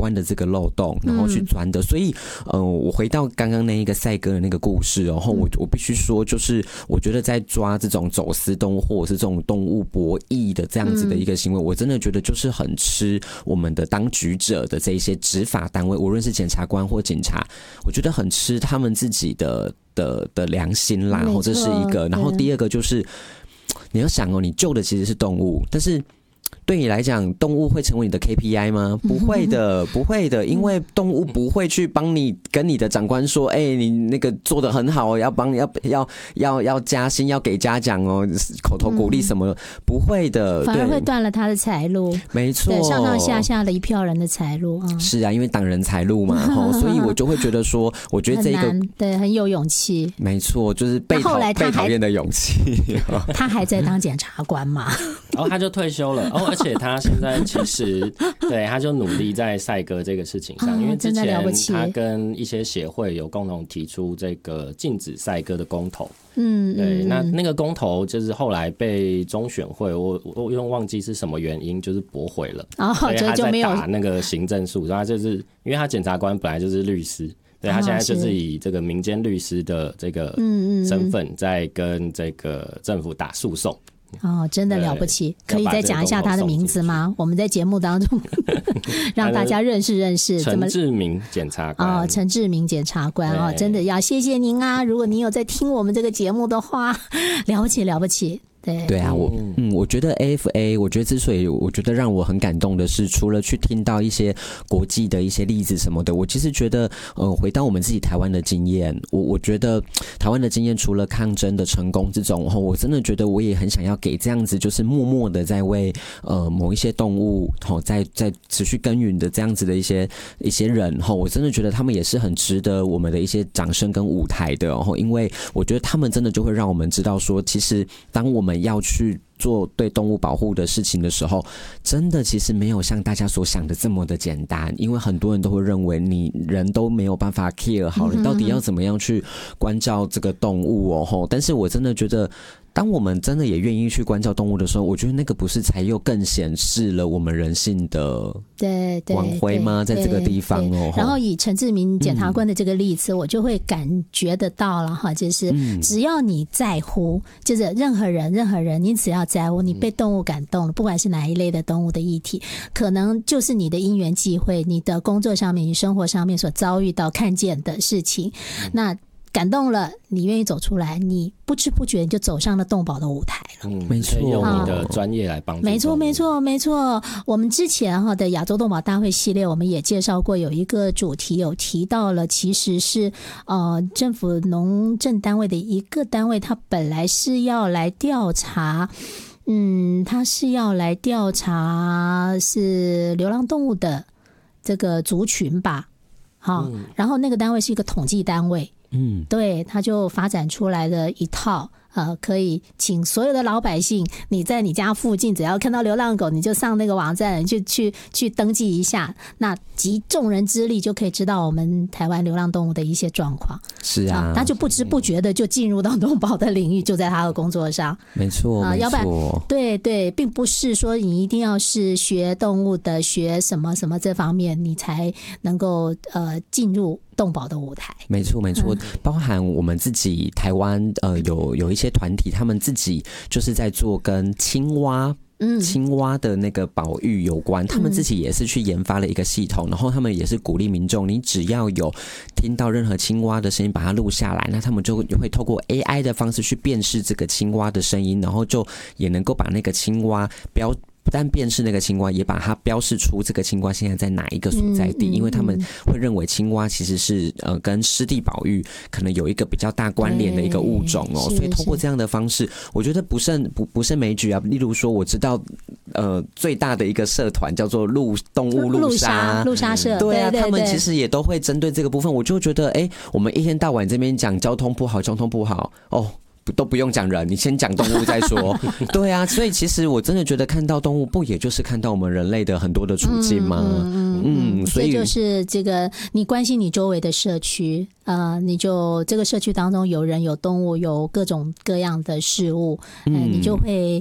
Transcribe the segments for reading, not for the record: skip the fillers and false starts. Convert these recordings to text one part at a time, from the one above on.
湾的这个漏洞，然后去钻的。所以我回到刚刚那一个赛鸽的那个故事，然后我必须说，就是我觉得在抓这种走私动物或者是这种动物博弈的这样子的一个行为，我真的觉得就是很吃我们的当局者的这一些执法单位，无论是检察官或警察，我觉得很吃他们自己的良心啦，这是一个。然后第二个就是你要想你救的其实是动物，但是对你来讲，动物会成为你的 KPI 吗？不会的，不会的，因为动物不会去帮你跟你的长官说，你那个做得很好，要帮要加薪，要给嘉奖哦，口头鼓励什么，不会的， 反而会断了他的财路。没错，对，上上下下的一票人的财路。 是啊，因为挡人财路嘛，所以我就会觉得说，我觉得这个对很有勇气。 没错，就是被讨厌的勇气。 他还在当检察官嘛？ 然后他就退休了。而且他现在其实对他就努力在赛鸽这个事情上，因为之前他跟一些协会有共同提出这个禁止赛鸽的公投。对，那个公投就是后来被中选会，我有点忘记是什么原因，就是驳回了。所以他在打那个行政诉讼，他就是因为他检察官本来就是律师。对，他现在就是以这个民间律师的这个身份在跟这个政府打诉讼。 真的了不起！可以再讲一下他的名字吗？我们在节目当中让大家认识认识。 陈志明检察官。 陈志明检察官真的要谢谢您啊！如果您有在听我们这个节目的话，了不起了不起。对啊，我觉得 AFA， 我觉得之所以我觉得让我很感动的是，除了去听到一些国际的一些例子什么的，我其实觉得回到我们自己台湾的经验，我觉得台湾的经验除了抗争的成功这种，我真的觉得我也很想要给这样子，就是默默的在为某一些动物在持续耕耘的这样子的一些人，我真的觉得他们也是很值得我们的一些掌声跟舞台的，因为我觉得他们真的就会让我们知道说，其实当我们要去做对动物保护的事情的时候，真的其实没有像大家所想的这么的简单，因为很多人都会认为你人都没有办法 care 好，你到底要怎么样去关照这个动物但是我真的觉得当我们真的也愿意去关照动物的时候，我觉得那个不是才又更显示了我们人性的光辉吗？在这个地方然后以陈志明检察官的这个例子，我就会感觉得到了哈，就是只要你在乎，就是任何人，你只要在乎，你被动物感动了，不管是哪一类的动物的议题，可能就是你的因缘际会，你的工作上面，你生活上面所遭遇到看见的事情，那感动了，你愿意走出来，你不知不觉你就走上了动保的舞台了。 没错， 用你的专业来帮助。 没错。我们之前的亚洲动保大会系列，我们也介绍过，有一个主题有提到了，其实是政府农政单位的一个单位，它本来是要来调查。他是要来调查是流浪动物的这个族群吧，然后那个单位是一个统计单位，对，他就发展出来的一套可以请所有的老百姓，你在你家附近只要看到流浪狗，你就上那个网站去登记一下，那集众人之力就可以知道我们台湾流浪动物的一些状况。 是啊， 他就不知不觉的就进入到动保的领域，就在他的工作上。 没错， 要不然对，并不是说你一定要是学动物的，学什么什么这方面，你才能够进入动保的舞台。 没错，包含我们自己台湾有一些团体，他们自己就是在做跟青蛙的那个保育有关，他们自己也是去研发了一个系统，然后他们也是鼓励民众，你只要有听到任何青蛙的声音把它录下来，那他们就会透过 AI 的方式去辨识这个青蛙的声音，然后就也能够把那个青蛙不但辨识那个青蛙，也把它标示出这个青蛙现在在哪一个所在地，因为他们会认为青蛙其实是跟湿地保育可能有一个比较大关联的一个物种所以透过这样的方式，我觉得不胜枚举啊。例如说，我知道最大的一个社团叫做动物路杀社， 对啊，他们其实也都会针对这个部分，我就觉得我们一天到晚这边讲交通不好都不用讲人，你先讲动物再说。对啊，所以其实我真的觉得看到动物，不也就是看到我们人类的很多的处境吗？所以就是这个，你关心你周围的社区，你就这个社区当中有人有动物有各种各样的事物，你就会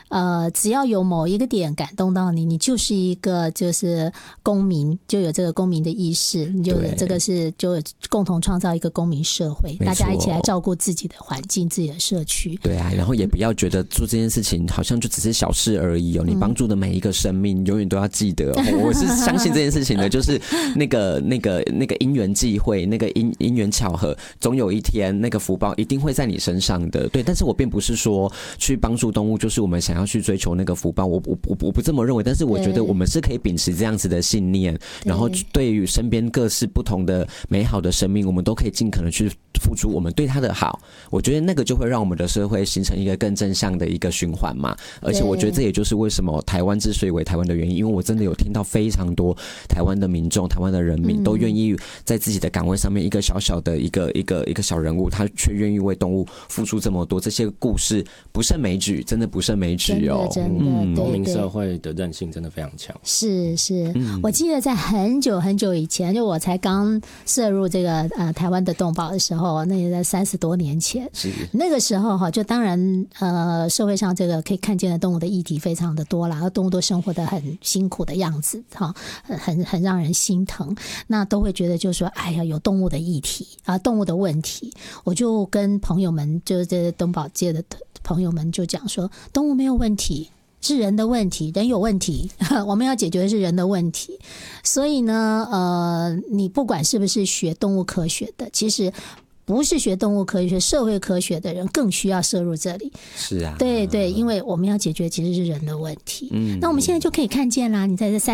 只要有某一个点感动到你，你就是一个就是公民，就有这个公民的意识，你就这个是就共同创造一个公民社会，大家一起来照顾自己的环境、自己的社区。 对啊，然后也不要觉得做这件事情好像就只是小事而已哦，你帮助的每一个生命，永远都要记得。我是相信这件事情的，就是那个因缘际会，那个因缘巧合，总有一天那个福报一定会在你身上的。对，但是我并不是说去帮助动物就是我们想要去追求那个福报，我不这么认为。但是我觉得我们是可以秉持这样子的信念，然后对于身边各式不同的美好的生命，我们都可以尽可能去付出我们对他的好。我觉得那个就会让我们的社会形成一个更正向的一个循环嘛。而且我觉得这也就是为什么台湾之所以为台湾的原因，因为我真的有听到非常多台湾的民众、台湾的人民都愿意在自己的岗位上面，一个小小的一个小人物，他却愿意为动物付出这么多。这些故事不胜枚举，真的不胜枚举哦。 真的， 公民社会的韧性真的非常强。 是，我记得在很久很久以前，就我才刚涉入这个台湾的动保的时候，那也在30多年前。 是那个时候哈，就当然社会上这个可以看见的动物的议题非常的多啦，动物都生活得很辛苦的样子哈，很让人心疼。那都会觉得就是说，哎呀，有动物的议题啊，动物的问题，我就跟朋友们，就是这动保界的朋友们就讲说，动物没有问题。是人的问题，人有问题，我们要解决的是人的问题。所以呢，你不管是不是学动物科学的，其实不是学动物科学、社会科学的人更需要涉入这里。 是啊， 对，因为我们要解决其实是人的问题。那我们现在就可以看见啦，你在这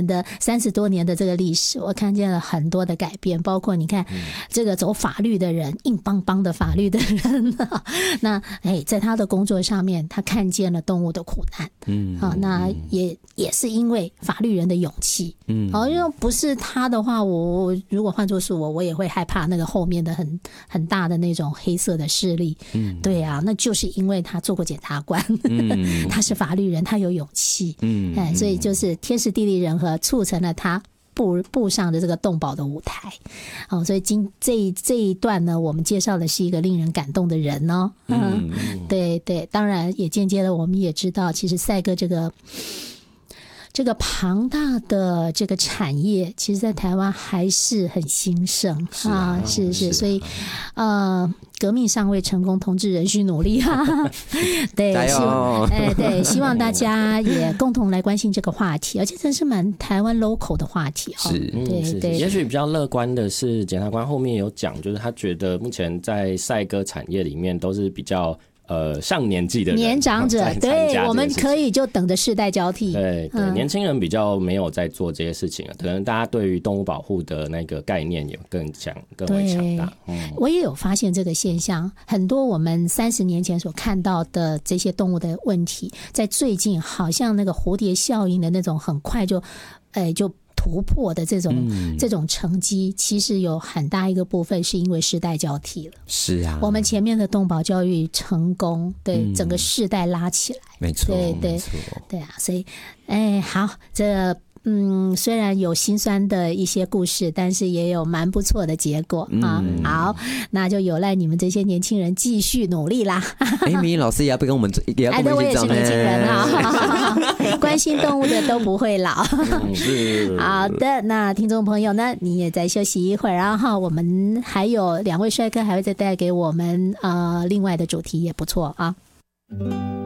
30多年的这个历史，我看见了很多的改变，包括你看这个走法律的人，硬邦邦的法律的人，那在他的工作上面，他看见了动物的苦难。那也是因为法律人的勇气。因为不是他的话，我如果换作是我也会害怕那个后面的很大的那种黑色的势力。对啊，那就是因为他做过检察官，他是法律人，他有勇气。所以就是天时地利人和促成了他步上的这个动保的舞台。所以这一段呢，我们介绍的是一个令人感动的人哦。对，当然也间接的我们也知道，其实赛鸽这个庞大的这个产业，其实在台湾还是很兴盛啊。是，所以革命尚未成功，同志仍需努力啊。对，对，希望大家也共同来关心这个话题，而且这是蛮台湾 local 的话题。 是， 对。 也许比较乐观的是，检察官后面有讲，就是他觉得目前在赛鸽产业里面都是比较上年纪的人年长者，对，我们可以就等着世代交替。 对，年轻人比较没有在做这些事情了，可能大家对于动物保护的那个概念也更为强大。 我也有发现这个现象，很多我们30年前所看到的这些动物的问题，在最近好像那个蝴蝶效应的那种很快就突破的这种成绩，其实有很大一个部分是因为世代交替了。 是啊， 我们前面的动保教育成功，对整个世代拉起来。 没错， 对啊，所以好，这虽然有心酸的一些故事，但是也有蛮不错的结果啊。好，那就有赖你们这些年轻人继续努力啦。 米老师也要跟我们一起走呢。 我也是年轻人啊，关心动物的都不会老。好的，那听众朋友呢，你也再休息一会儿，然后我们还有2位帅哥还会再带给我们另外的主题也不错啊。